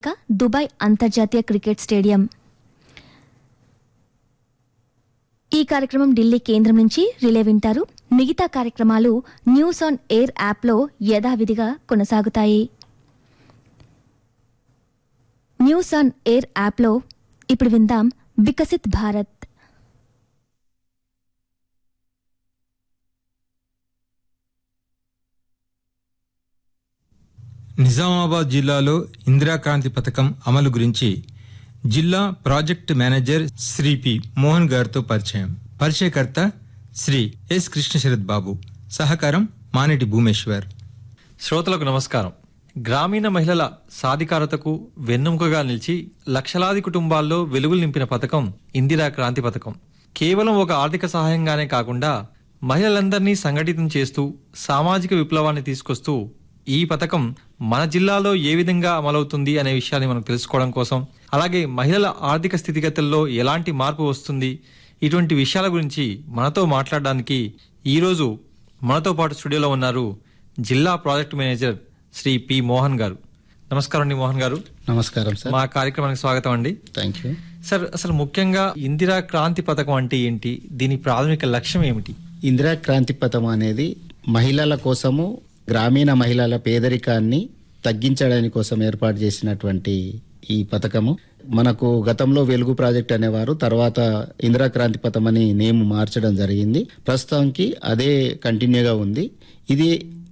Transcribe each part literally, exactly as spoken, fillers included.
Dubai అంతర్జాతీయ cricket stadium. ఈ కార్యక్రమం ఢిల్లీ కేంద్రం నుంచి రిలే వింటారు. మిగతా కార్యక్రమాలు న్యూస్ ఆన్ ఎయిర్ యాప్లో యథావిధిగా కొనసాగుతాయి. న్యూస్ ఆన్ ఎయిర్ యాప్లో ఇప్పుడు విందాం వికసిత్ భారత్. నిజామాబాద్ జిల్లాలో ఇందిరాక్రాంతి పథకం అమలు గురించి జిల్లా project manager Shri P Mohan గారితో పరిచయం. పరిచయకర్త శ్రీ ఎస్ కృష్ణశరత్ బాబు. సహకారం మానేటి భూమేశ్వర్. శ్రోతలకు నమస్కారం. గ్రామీణ మహిళల సాధికారతకు వెన్నెముకగా నిలిచి లక్షలాది కుటుంబాల్లో వెలుగులు నింపిన పథకం ఇందిరా క్రాంతి పథకం. కేవలం ఒక ఆర్థిక సహాయంగానే కాకుండా మహిళలందరినీ సంఘటితం చేస్తూ సామాజిక విప్లవాన్ని తీసుకొస్తూ ఈ పథకం మన జిల్లాలో ఏ విధంగా అమలవుతుంది అనే విషయాన్ని మనం తెలుసుకోవడం కోసం, అలాగే మహిళల ఆర్థిక స్థితిగతుల్లో ఎలాంటి మార్పు వస్తుంది, ఇటువంటి విషయాల గురించి మనతో మాట్లాడడానికి ఈరోజు మనతో పాటు స్టూడియోలో ఉన్నారు జిల్లా project manager Shri P Mohan గారు. నమస్కారం అండి మోహన్ గారు. నమస్కారం సార్. మా కార్యక్రమానికి స్వాగతం అండి. Thank you sir. అసలు ముఖ్యంగా ఇందిరా క్రాంతి పథకం అంటే ఏంటి, దీని ప్రాథమిక లక్ష్యం ఏమిటి? ఇందిరా క్రాంతి పథకం అనేది మహిళల కోసము, గ్రామీణ మహిళల పేదరికాన్ని తగ్గించడానికి కోసం ఏర్పాటు చేసినటువంటి ఈ పథకము. మనకు గతంలో వెలుగు ప్రాజెక్ట్ అనేవారు, తర్వాత ఇందిరా క్రాంతి పథకం అని నేమ్ మార్చడం జరిగింది. ప్రస్తుతానికి అదే కంటిన్యూగా ఉంది. ఇది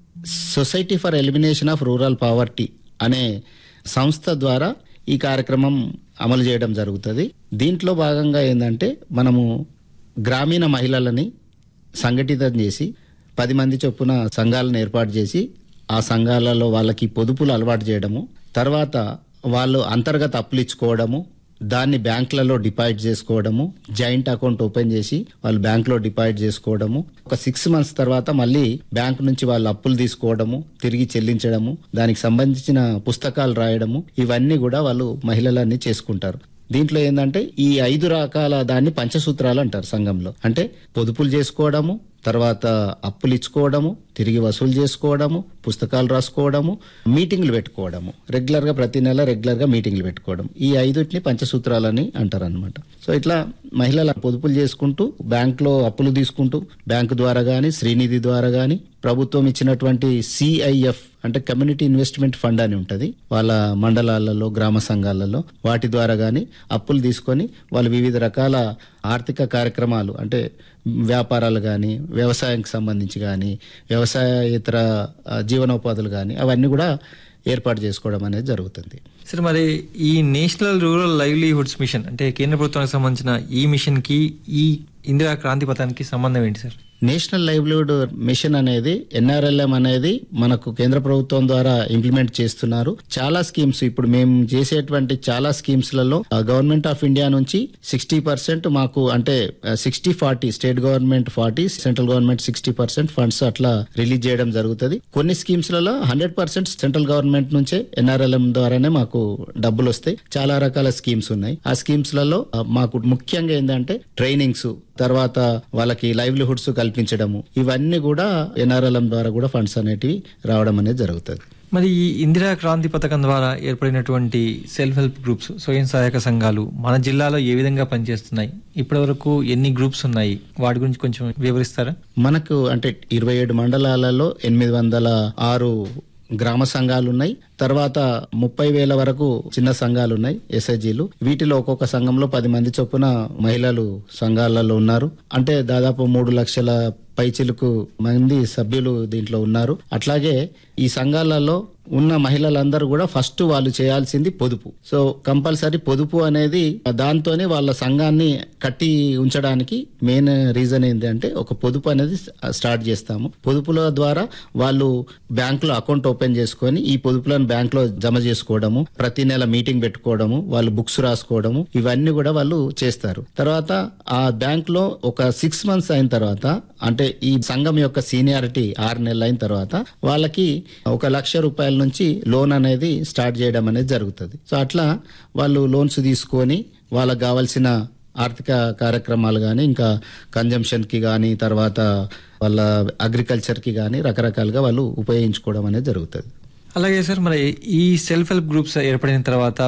society for elimination of rural poverty అనే సంస్థ ద్వారా ఈ కార్యక్రమం అమలు చేయడం జరుగుతుంది. దీంట్లో భాగంగా ఏంటంటే మనము గ్రామీణ మహిళలని సంఘటితం చేసి పది మంది చొప్పున సంఘాలను ఏర్పాటు చేసి ఆ సంఘాలలో వాళ్ళకి పొదుపులు అలవాటు చేయడము, తర్వాత వాళ్ళు అంతర్గత అప్పులు ఇచ్చుకోవడము, దాన్ని బ్యాంకులలో డిపాజిట్ చేసుకోవడము, జాయింట్ అకౌంట్ ఓపెన్ చేసి వాళ్ళు బ్యాంకులో డిపాజిట్ చేసుకోవడము, ఒక సిక్స్ మంత్స్ తర్వాత మళ్ళీ బ్యాంకు నుంచి వాళ్ళు అప్పులు తీసుకోవడము, తిరిగి చెల్లించడము, దానికి సంబంధించిన పుస్తకాలు రాయడము, ఇవన్నీ కూడా వాళ్ళు మహిళలన్నీ చేసుకుంటారు. దీంట్లో ఏంటంటే ఈ ఐదు రకాల దాన్ని పంచసూత్రాలు అంటారు సంఘంలో. అంటే పొదుపులు చేసుకోవడము, తర్వాత అప్పులు ఇచ్చుకోవడము, తిరిగి వసూలు చేసుకోవడము, పుస్తకాలు రాసుకోవడము, మీటింగ్లు పెట్టుకోవడము, రెగ్యులర్ గా ప్రతి నెల రెగ్యులర్ గా మీటింగ్లు పెట్టుకోవడం, ఈ ఐదుటిని పంచసూత్రాలని అంటారు అనమాట. సో ఇట్లా మహిళల పొదుపులు చేసుకుంటూ బ్యాంక్ లో అప్పులు తీసుకుంటూ బ్యాంకు ద్వారా గాని, శ్రీనిధి ద్వారా గాని, ప్రభుత్వం ఇచ్చినటువంటి సిఐఎఫ్ అంటే కమ్యూనిటీ ఇన్వెస్ట్మెంట్ ఫండ్ అని ఉంటది వాళ్ళ మండలాలలో, గ్రామ సంఘాలలో, వాటి ద్వారా గాని అప్పులు తీసుకొని వాళ్ళు వివిధ రకాల ఆర్థిక కార్యక్రమాలు అంటే వ్యాపారాలు కానీ, వ్యవసాయానికి సంబంధించి కానీ, వ్యవసాయేతర జీవనోపాధులు కానీ అవన్నీ కూడా ఏర్పాటు చేసుకోవడం అనేది జరుగుతుంది. సరే, మరి ఈ నేషనల్ రూరల్ లైవ్లీహుడ్స్ మిషన్ అంటే కేంద్ర ప్రభుత్వానికి సంబంధించిన ఈ మిషన్ కి ఈ ఇందిరా క్రాంతి పథకానికి సంబంధం ఏంటి సార్? నేషనల్ లైవ్లీహుడ్ మిషన్ అనేది ఎన్ఆర్ఎల్ఎం అనేది మనకు కేంద్ర ప్రభుత్వం ద్వారా ఇంప్లిమెంట్ చేస్తున్నారు. చాలా స్కీమ్స్ ఇప్పుడు మేము చేసేటువంటి చాలా స్కీమ్స్ లలో గవర్నమెంట్ ఆఫ్ ఇండియా నుంచి సిక్స్టీ పర్సెంట్ మాకు అంటే sixty forty state government forty, central government sixty percent funds అట్లా రిలీజ్ చేయడం జరుగుతుంది. కొన్ని స్కీమ్స్ లలో హండ్రెడ్ పర్సెంట్ సెంట్రల్ గవర్నమెంట్ నుంచే ఎన్ఆర్ఎల్ఎం ద్వారానే మాకు డబ్బులు వస్తాయి. చాలా రకాల స్కీమ్స్ ఉన్నాయి. ఆ స్కీమ్స్ లలో మాకు ముఖ్యంగా ఏంటంటే ట్రైనింగ్స్, తర్వాత వాళ్ళకి లైవ్లీహుడ్స్ కల్పించడము, ఇవన్నీ కూడా ఎన్ఆర్ఎల్ఎం ద్వారా కూడా ఫండ్స్ అనేటివి రావడం అనేది జరుగుతుంది. మరి ఈ ఇందిరా క్రాంతి పథకం ద్వారా ఏర్పడినటువంటి సెల్ఫ్ హెల్ప్ గ్రూప్స్, స్వయం సహాయక సంఘాలు మన జిల్లాలో ఏ విధంగా పనిచేస్తున్నాయి, ఇప్పటి వరకు ఎన్ని గ్రూప్స్ ఉన్నాయి, వాటి గురించి కొంచెం వివరిస్తారా? మనకు అంటే ఇరవై ఏడు మండలాలలో ఎనిమిది వందల ఆరు గ్రామ సంఘాలు ఉన్నాయి. తర్వాత ముప్పై వేల వరకు చిన్న సంఘాలు ఉన్నాయి, ఎస్ఐజీలు. వీటిలో ఒక్కొక్క సంఘంలో పది మంది చొప్పున మహిళలు సంఘాలలో ఉన్నారు. అంటే దాదాపు మూడు లక్షల పైచిలుకు మంది సభ్యులు దీంట్లో ఉన్నారు. అట్లాగే ఈ సంఘాలలో ఉన్న మహిళలందరూ కూడా ఫస్ట్ వాళ్ళు చేయాల్సింది పొదుపు. సో కంపల్సరీ పొదుపు అనేది దాంతోనే వాళ్ళ సంఘాన్ని కట్టి ఉంచడానికి మెయిన్ రీజన్ ఏంటంటే ఒక పొదుపు అనేది స్టార్ట్ చేస్తాము. పొదుపుల ద్వారా వాళ్ళు బ్యాంకులో అకౌంట్ ఓపెన్ చేసుకొని ఈ పొదుపులను బ్యాంక్ లో జమ చేసుకోవడము, ప్రతి నెల మీటింగ్ పెట్టుకోవడము, వాళ్ళు బుక్స్ రాసుకోవడము, ఇవన్నీ కూడా వాళ్ళు చేస్తారు. తర్వాత ఆ బ్యాంక్ లో ఒక సిక్స్ మంత్స్ అయిన తర్వాత అంటే ఈ సంఘం యొక్క సీనియారిటీ ఆరు నెలలు అయిన తర్వాత వాళ్ళకి ఒక లక్ష రూపాయల నుంచి లోన్ అనేది స్టార్ట్ చేయడం అనేది జరుగుతుంది. సో అట్లా వాళ్ళు లోన్స్ తీసుకొని వాళ్ళకి కావాల్సిన ఆర్థిక కార్యక్రమాలు కానీ, ఇంకా కన్జంప్షన్ కి కానీ, తర్వాత వాళ్ళ అగ్రికల్చర్ కి కానీ రకరకాలుగా వాళ్ళు ఉపయోగించుకోవడం అనేది జరుగుతుంది. అలాగే సార్, మరి ఈ సెల్ఫ్ హెల్ప్ గ్రూప్స్ ఏర్పడిన తర్వాత